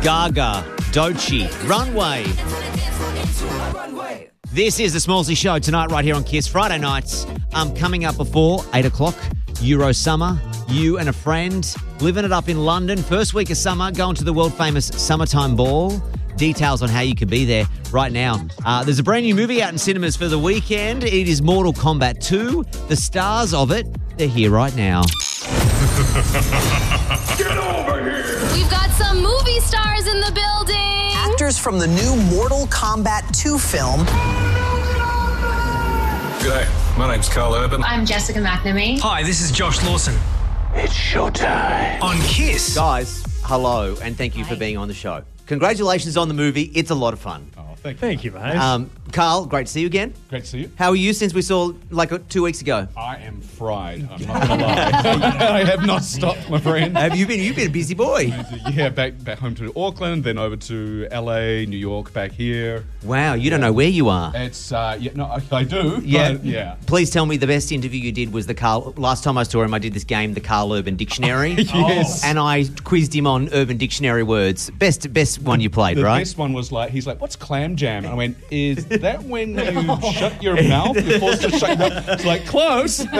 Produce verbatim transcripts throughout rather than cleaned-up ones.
Gaga, Doechii, Runway. This is the Smallsy Show tonight right here on Kiss. Friday nights, um, coming up before eight o'clock, Euro Summer. You and a friend living it up in London. First week of summer, going to the world-famous Summertime Ball. Details on how you can be there right now. Uh, there's a brand new movie out in cinemas for the weekend. It is Mortal Kombat two. The stars of it, they're here right now. Get over here! We've got some movie stars in the building. Actors from the new Mortal Kombat two film. G'day, my name's Carl Urban. I'm Jessica McNamee. Hi, this is Josh Lawson. It's showtime. On Kiss. Guys, hello, and thank you for being on the show. Congratulations on the movie. It's a lot of fun. Oh, thank you. Thank you, mate. Um, Carl, great to see you again. Great to see you. How are you since we saw like uh, two weeks ago? I am fried. I'm not going to lie. I have not stopped, my friend. Have you been? You've been a busy boy. Yeah, back back home to Auckland, then over to L A, New York, back here. Wow, you don't know where you are. It's uh, yeah, no, I, I do. Yeah, but yeah. Please tell me the best interview you did was the Carl. Last time I saw him, I did this game, the Carl Urban Dictionary. Yes. And I quizzed him on Urban Dictionary words. Best best one you played, The right? best one was like, he's like, what's clam jam? And I went, is that when you shut your mouth? You're forced to shut your mouth. It's like, close. oh,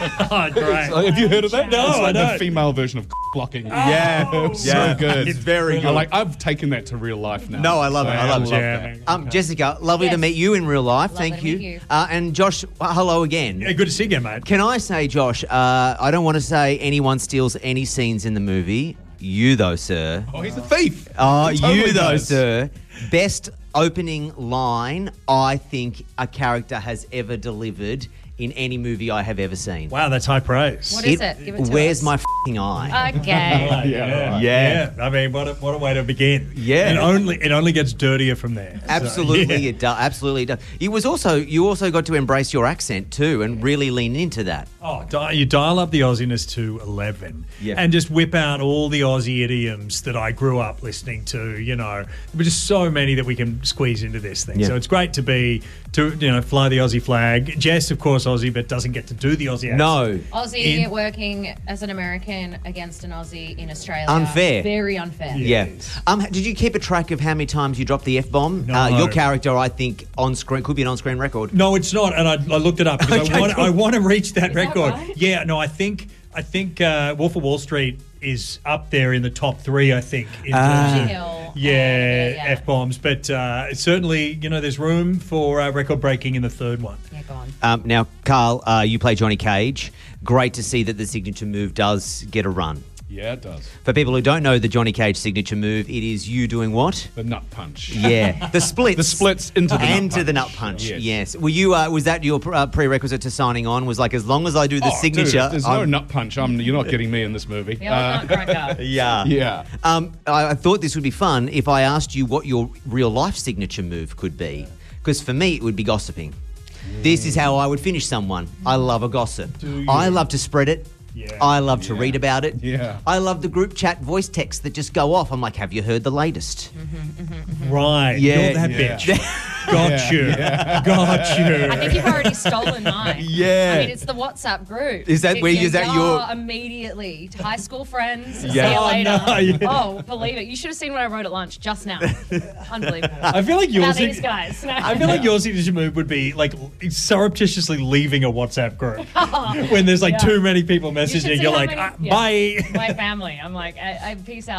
great. Like, have you heard of that? No, it's like I the don't. female version of blocking. Yeah. It was Yeah. so good. It's very good. I like, I've taken that to real life now. No, I love So it. I love it. that. Um, Jessica, lovely to Yes. meet you in real life. Lovely Thank to you. meet you. Uh, and Josh, uh, hello again. Yeah, good to see you again, mate. Can I say, Josh, uh, I don't want to say anyone steals any scenes in the movie. You, though, sir. Oh, he's a thief. Oh, He totally you, though, does. sir. Best opening line I think a character has ever delivered in any movie I have ever seen. Wow, that's high praise. What is it? Give it to Where's us. my f***ing eye? Okay. Yeah, Yeah. Yeah. I mean, what a, what a way to begin. Yeah. And only it only gets dirtier from there. So, Absolutely, yeah. it does. Absolutely, it does. You was also you also got to embrace your accent too, and really lean into that. Oh, di- you dial up the Aussiness to eleven Yeah. and just whip out all the Aussie idioms that I grew up listening to, you know. There were just so many that we can squeeze into this thing. Yeah. So it's great to be, to you know, fly the Aussie flag. Jess, of course, Aussie, but doesn't get to do the Aussie accent. No, Aussie In- working as an American against an Aussie in Australia. Unfair. Very unfair. yeah. Yes. Um, did you keep a track of how many times you dropped the f bomb? No. Uh, your character, I think, on screen could be an on-screen record. No, it's not, and I, I looked it up because Okay, I, want, cool. I want to reach that that record. right? Yeah, no, I think I think uh, Wolf of Wall Street is up there in the top three. I think. In Ah. terms of- Hill. yeah, yeah. f bombs, but uh, certainly, you know, there's room for uh, record breaking in the third one. Yeah, go on. Um, now, Carl, uh, you play Johnny Cage. Great to see that the signature move does get a run. Yeah, it does. For people who don't know the Johnny Cage signature move, it is you doing what? The nut punch. Yeah, the splits. The splits into the nut and to the punch. nut punch. Yes. Yes. Were you? Uh, was that your uh, prerequisite to signing on? Was like, as long as I do the Oh, signature, dude, there's no I'm- nut punch. I'm, you're not getting me in this movie. Yeah, Uh, nutcracker. Yeah. yeah. Um, I, I thought this would be fun if I asked you what your real life signature move could be, because for me it would be gossiping. This is how I would finish someone. I love a gossip. I love to spread it. Yeah. I love to Yeah. read about it. Yeah. I love the group chat voice texts that just go off. I'm like, have you heard the latest? Right. Yeah. You're that Yeah. bitch. Got you. Got you. I think you've already stolen mine. Yeah. I mean, it's the WhatsApp group. Is that It- where you- you is that go your- immediately to high school friends? See Yeah. you Oh, later. no, yeah. Oh, believe it. You should have seen what I wrote at lunch just now. Unbelievable. I feel like Now yours. these guys. I feel like your signature move would be like surreptitiously leaving a WhatsApp group when there's like Yeah. too many people You should messaging. see You're how like, many- ah, yeah. bye. My family. I'm like, I, I peace out.